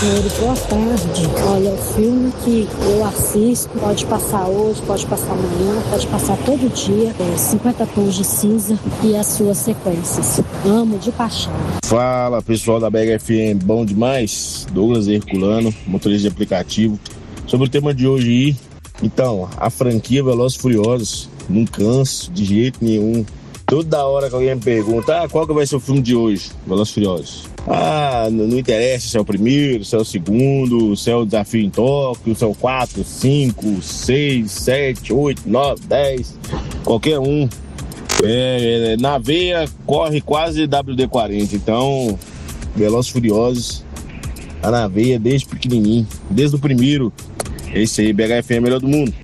Nele, boa tarde. Olha, o filme que eu assisto pode passar hoje, pode passar amanhã, pode passar todo dia. 50 Tons de Cinza e as suas sequências. Amo de paixão. Fala, pessoal da BH FM, bom demais? Douglas Herculano, motorista de aplicativo. Sobre o tema de hoje aí, então, a franquia Velozes e Furiosos, não canso de jeito nenhum. Toda hora que alguém me pergunta, qual que vai ser o filme de hoje, Velozes e Furiosos? Não interessa se é o primeiro, se é o segundo, se é o Desafio em Tóquio, se é o 4, 5, 6, 7, 8, 9, 10, qualquer um. Na veia corre quase WD-40, então Velozes e Furiosos tá na veia desde pequenininho, desde o primeiro. É isso aí, BHFM é melhor do mundo.